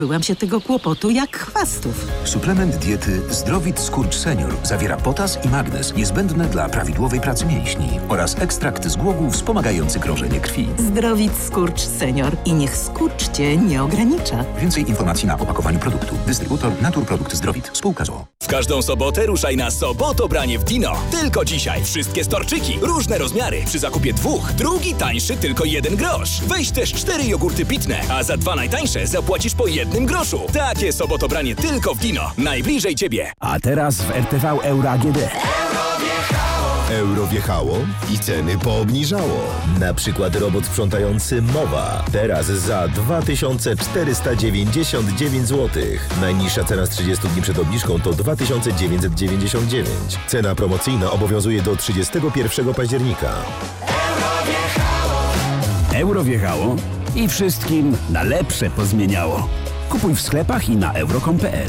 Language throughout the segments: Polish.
Byłam się tego kłopotu jak chwastów. Suplement diety Zdrowit Skurcz Senior zawiera potas i magnez niezbędne dla prawidłowej pracy mięśni oraz ekstrakt z głogów wspomagający krążenie krwi. Zdrowit Skurcz Senior i niech skurcz Cię nie ogranicza. Więcej informacji na opakowaniu produktu. Dystrybutor Naturprodukt Zdrowit. Spółka z o.o. W każdą sobotę ruszaj na Sobotobranie w Dino. Tylko dzisiaj wszystkie storczyki, różne rozmiary. Przy zakupie 2, drugi tańszy tylko 1 grosz. Weź też 4 jogurty pitne, a za 2 najtańsze zapłacisz po 1 groszu. Takie Sobotobranie tylko w Dino. Najbliżej Ciebie. A teraz w RTV Euro AGD. Euro wjechało i ceny poobniżało. Na przykład robot sprzątający Mowa. Teraz za 2499 zł. Najniższa cena z 30 dni przed obniżką to 2999. Cena promocyjna obowiązuje do 31 października. Euro wjechało i wszystkim na lepsze pozmieniało. Kupuj w sklepach i na euro.com.pl.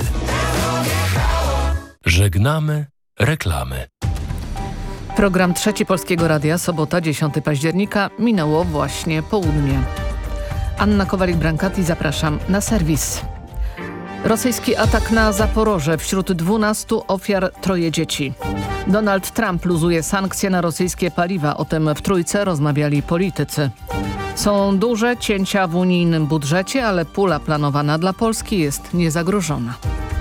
Żegnamy reklamy. Program Trzeci Polskiego Radia, sobota 10 października, minęło właśnie południe. Anna Kowalik-Brankati, zapraszam na serwis. Rosyjski atak na Zaporoże. Wśród 12 ofiar 3 dzieci. Donald Trump luzuje sankcje na rosyjskie paliwa. O tym w Trójce rozmawiali politycy. Są duże cięcia w unijnym budżecie, ale pula planowana dla Polski jest niezagrożona.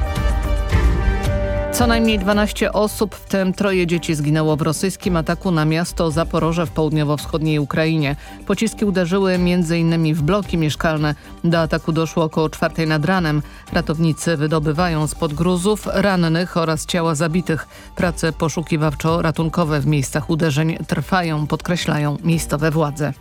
Co najmniej 12 osób, w tym 3 dzieci, zginęło w rosyjskim ataku na miasto Zaporoże w południowo-wschodniej Ukrainie. Pociski uderzyły m.in. w bloki mieszkalne. Do ataku doszło około 4 nad ranem. Ratownicy wydobywają spod gruzów rannych oraz ciała zabitych. Prace poszukiwawczo-ratunkowe w miejscach uderzeń trwają, podkreślają miejscowe władze.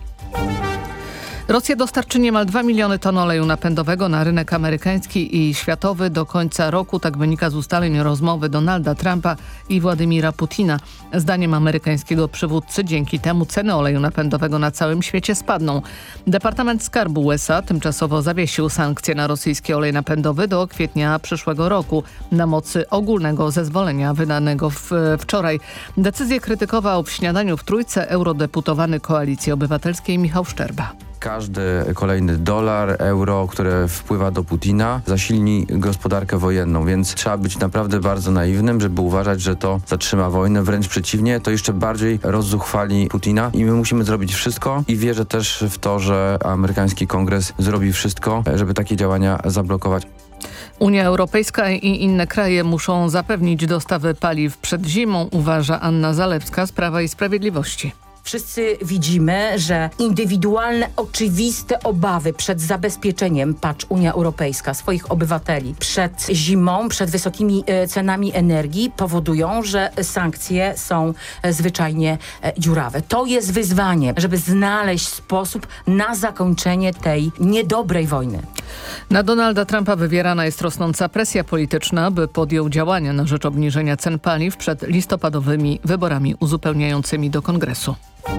Rosja dostarczy niemal 2 miliony ton oleju napędowego na rynek amerykański i światowy do końca roku. Tak wynika z ustaleń rozmowy Donalda Trumpa i Władimira Putina. Zdaniem amerykańskiego przywódcy dzięki temu ceny oleju napędowego na całym świecie spadną. Departament Skarbu USA tymczasowo zawiesił sankcje na rosyjski olej napędowy do kwietnia przyszłego roku na mocy ogólnego zezwolenia wydanego wczoraj. Decyzję krytykował w śniadaniu w Trójce eurodeputowany Koalicji Obywatelskiej Michał Szczerba. Każdy kolejny dolar, euro, które wpływa do Putina, zasilni gospodarkę wojenną, więc trzeba być naprawdę bardzo naiwnym, żeby uważać, że to zatrzyma wojnę. Wręcz przeciwnie, to jeszcze bardziej rozzuchwali Putina i my musimy zrobić wszystko i wierzę też w to, że amerykański kongres zrobi wszystko, żeby takie działania zablokować. Unia Europejska i inne kraje muszą zapewnić dostawy paliw przed zimą, uważa Anna Zalewska z Prawa i Sprawiedliwości. Wszyscy widzimy, że indywidualne, oczywiste obawy przed zabezpieczeniem, Unia Europejska, swoich obywateli przed zimą, przed wysokimi cenami energii powodują, że sankcje są zwyczajnie dziurawe. To jest wyzwanie, żeby znaleźć sposób na zakończenie tej niedobrej wojny. Na Donalda Trumpa wywierana jest rosnąca presja polityczna, by podjął działania na rzecz obniżenia cen paliw przed listopadowymi wyborami uzupełniającymi do Kongresu.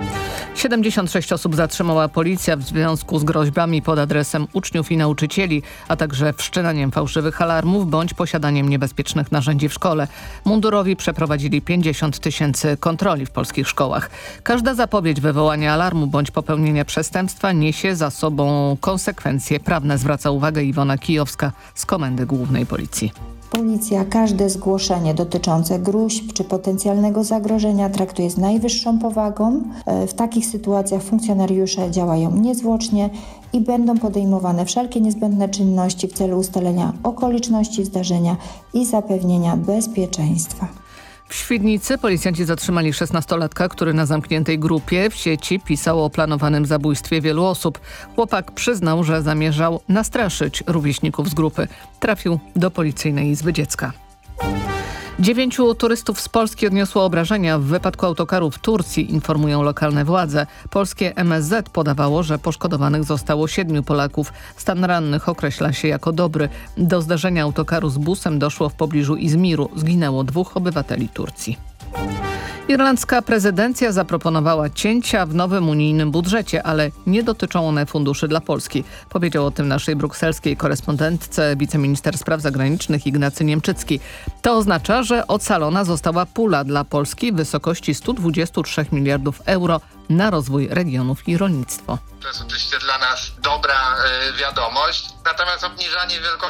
76 osób zatrzymała policja w związku z groźbami pod adresem uczniów i nauczycieli, a także wszczynaniem fałszywych alarmów bądź posiadaniem niebezpiecznych narzędzi w szkole. Mundurowi przeprowadzili 50 000 kontroli w polskich szkołach. Każda zapowiedź wywołania alarmu bądź popełnienia przestępstwa niesie za sobą konsekwencje prawne, zwraca uwagę Iwona Kijowska z Komendy Głównej Policji. Policja każde zgłoszenie dotyczące gróźb czy potencjalnego zagrożenia traktuje z najwyższą powagą. W takich sytuacjach funkcjonariusze działają niezwłocznie i będą podejmowane wszelkie niezbędne czynności w celu ustalenia okoliczności zdarzenia i zapewnienia bezpieczeństwa. W Świdnicy policjanci zatrzymali 16-latka, który na zamkniętej grupie w sieci pisał o planowanym zabójstwie wielu osób. Chłopak przyznał, że zamierzał nastraszyć rówieśników z grupy. Trafił do Policyjnej Izby Dziecka. 9 turystów z Polski odniosło obrażenia w wypadku autokaru w Turcji, informują lokalne władze. Polskie MSZ podawało, że poszkodowanych zostało 7 Polaków. Stan rannych określa się jako dobry. Do zdarzenia autokaru z busem doszło w pobliżu Izmiru. Zginęło 2 obywateli Turcji. Irlandzka prezydencja zaproponowała cięcia w nowym unijnym budżecie, ale nie dotyczą one funduszy dla Polski. Powiedział o tym naszej brukselskiej korespondentce wiceminister spraw zagranicznych Ignacy Niemczycki. To oznacza, że ocalona została pula dla Polski w wysokości 123 miliardów euro na rozwój regionów i rolnictwo. To jest oczywiście dla nas dobra wiadomość, natomiast obniżanie wielkości